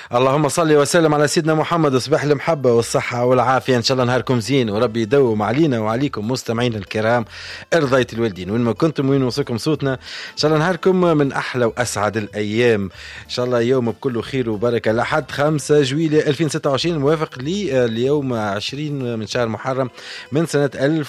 اللهم صل وسلم على سيدنا محمد. صباح المحبة والصحة والعافية، إن شاء الله نهاركم زين وربي يدوم علينا وعليكم مستمعين الكرام ارضيت الوالدين وين ما كنتم وين وصلكم صوتنا. إن شاء الله نهاركم من أحلى وأسعد الأيام، إن شاء الله يوم بكل خير وبركة. لحد 5 جويلية 2026 موافق لي اليوم 20 من شهر محرم من سنة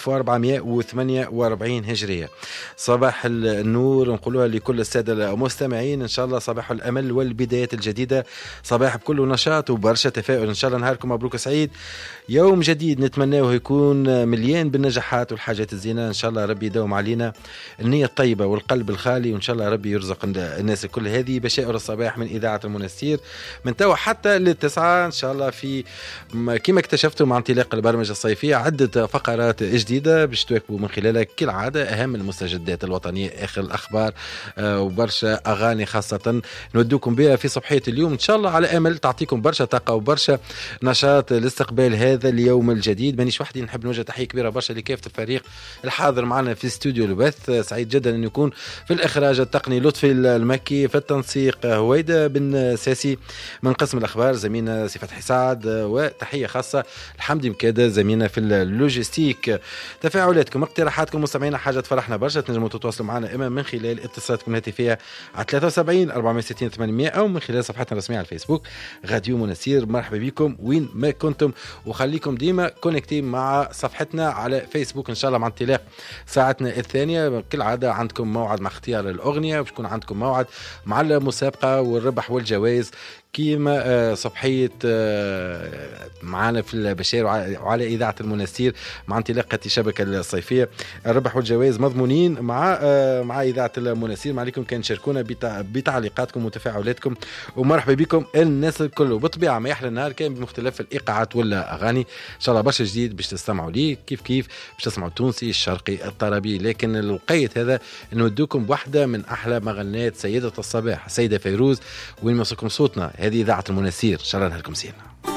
1448 هجرية. صباح النور نقولوها لكل السادة المستمعين، إن شاء الله صباح الأمل والبدايات الجديدة، صباح بكل نشاط وبرشا تفاؤل. إن شاء الله نهاركم مبروك سعيد، يوم جديد نتمناه يكون مليان بالنجاحات والحاجات الزينة. إن شاء الله ربي يدوم علينا النية الطيبة والقلب الخالي، وإن شاء الله ربي يرزق الناس الكل. هذه بشائر الصباح من إذاعة المنستير من توا حتى للتسعة إن شاء الله. في كما اكتشفتوا مع انطلاق البرمجة الصيفية عدة فقرات جديدة باش تواكبوا من خلالها كالعادة أهم المستجدات الوطنية، آخر الأخبار وبرشا أغاني خاصة نودوكم بها في صبحية اليوم إن شاء الله، على أمل تعطيكم برشا طاقة وبرشا نشاط لاستقبال هذا اليوم الجديد. مانيش وحدي، نحب نوجه تحية كبيرة برشا لكافة الفريق الحاضر معنا في استوديو البث. سعيد جدا أن يكون في الإخراج التقني لطفي المكي، في التنسيق هويدا بن ساسي، من قسم الأخبار زميلنا سي فتحي سعد، وتحية خاصة الحمدي مكادة زميلنا في اللوجستيك. تفاعلاتكم اقتراحاتكم مستمعينا حاجة تفرحنا برشا، تنجموا تتواصلوا معنا إما من خلال اتصالاتكم الهاتفية على 73 460 800 أو من خلال صفحتنا الرسمية على الفيسبوك راديو منستير. مرحبا بكم وين ما كنتم، وخليكم ديما كونكتين مع صفحتنا على فيسبوك. إن شاء الله مع انطلاق ساعتنا الثانية كالعادة عندكم موعد مع اختيار الأغنية، وبش يكون عندكم موعد مع المسابقة والربح والجوائز كيما صبحية معانا في البشير وعلى إذاعة المنستير مع انطلاقة الشبكة الصيفية. الربح والجوائز مضمونين مع إذاعة المنستير. ما عليكم كان تشاركونا بتعليقاتكم وتفاعلاتكم، ومرحبا بكم الناس الكل. وبطبيعة ما يحلى النهار كان بمختلف الإيقاعات ولا أغاني، إن شاء الله برشا جديد باش تستمعوا ليه كيف باش تسمعوا التونسي الشرقي الطربي. لكن الوقيت هذا نودوكم بواحدة من أحلى مغنيات سيدة الصباح السيدة فيروز، وين ما وصلكم صوتنا. هذه إذاعة المنستير، إن شاء الله نهاركم زين.